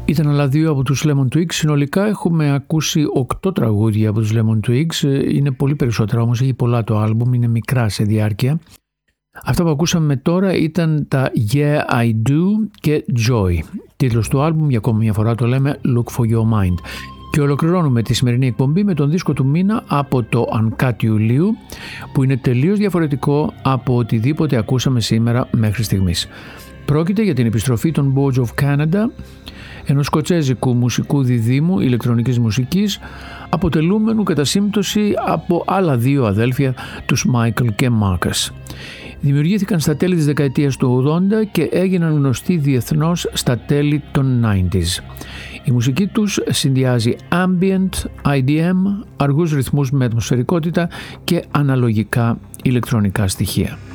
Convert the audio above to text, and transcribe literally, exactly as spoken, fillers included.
Ήταν άλλα δύο από τους Lemon Twigs. Συνολικά έχουμε ακούσει οκτώ τραγούδια από τους Lemon Twigs. Είναι πολύ περισσότερα όμως, έχει πολλά το άλμπουμ, είναι μικρά σε διάρκεια. Αυτά που ακούσαμε τώρα ήταν τα Yeah I Do και Joy. Τίτλος του άλμπουμ, για ακόμη μια φορά το λέμε, Look For Your Mind. Και ολοκληρώνουμε τη σημερινή εκπομπή με τον δίσκο του μήνα από το Uncut Ιουλίου, που είναι τελείως διαφορετικό από οτιδήποτε ακούσαμε σήμερα μέχρι στιγμής. Πρόκειται για την επιστροφή των Boards of Canada, ενός σκοτσέζικου μουσικού διδύμου ηλεκτρονικής μουσικής, αποτελούμενου κατά σύμπτωση από άλλα δύο αδέλφια, τους Michael και Marcus. Δημιουργήθηκαν στα τέλη της δεκαετίας του ογδόντα και έγιναν γνωστοί διεθνώς στα τέλη των ενενήντα. Η μουσική τους συνδυάζει ambient, άι ντι εμ, αργούς ρυθμούς με ατμοσφαιρικότητα και αναλογικά ηλεκτρονικά στοιχεία.